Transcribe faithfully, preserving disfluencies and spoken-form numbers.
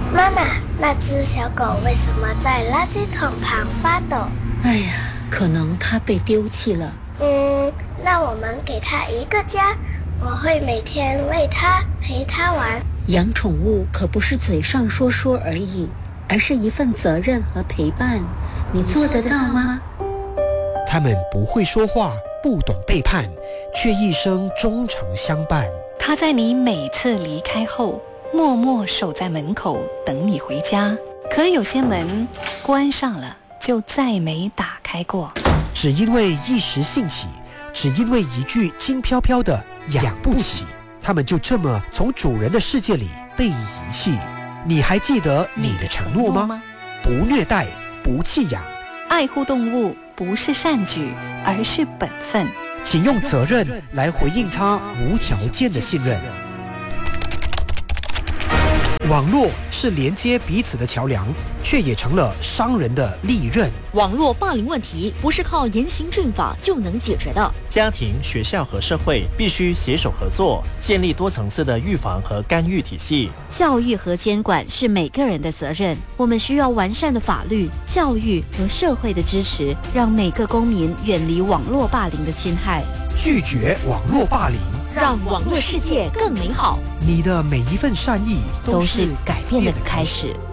妈妈，那只小狗为什么在垃圾桶旁发抖？ 哎呀，可能它被丢弃了。 嗯，那我们给它一个家，我会每天喂它，陪它玩。 养宠物可不是嘴上说说而已，而是一份责任和陪伴。你做得到吗？ 他们不会说话，不懂背叛，却一生忠诚相伴。 他在你每次离开后，默默守在门口等你回家。可有些门关上了，就再没打开过。 只因为一时兴起，只因为一句轻飘飘的养不起，他们就这么从主人的世界里被遗弃。你还记得你的承诺吗？不虐待，不弃养， 爱护动物不是善举，而是本分。 请用责任来回应他无条件的信任。网络是连接彼此的桥梁，却也成了伤人的利刃。 网络霸凌问题不是靠严刑峻法就能解决的， 家庭、学校和社会必须携手合作，建立多层次的预防和干预体系。 教育和监管是每个人的责任，我们需要完善的法律、教育和社会的支持，让每个公民远离网络霸凌的侵害， 拒绝网络霸凌， 让网络世界更美好。 你的每一份善意都是改变的开始。